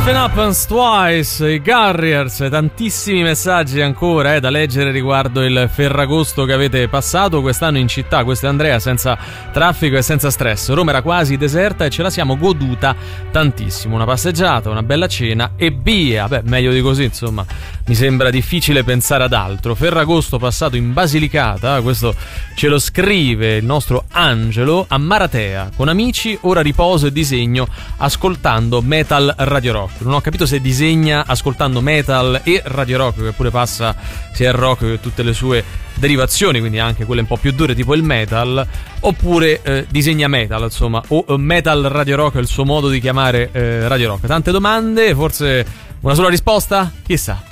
Happens Twice, i Carriers, tantissimi messaggi ancora da leggere riguardo il Ferragosto che avete passato quest'anno in città. Questo è Andrea, senza traffico e senza stress. Roma era quasi deserta e ce la siamo goduta tantissimo. Una passeggiata, una bella cena e via. Beh, meglio di così, insomma, mi sembra difficile pensare ad altro. Ferragosto passato in Basilicata, questo ce lo scrive il nostro Angelo, a Maratea, con amici, ora riposo e disegno ascoltando metal radio rock. Non ho capito se disegna ascoltando metal e radio rock, che pure passa sia il rock che tutte le sue derivazioni, quindi anche quelle un po' più dure tipo il metal, oppure disegna metal, insomma, o metal radio rock è il suo modo di chiamare radio rock. Tante domande, forse una sola risposta? Chissà.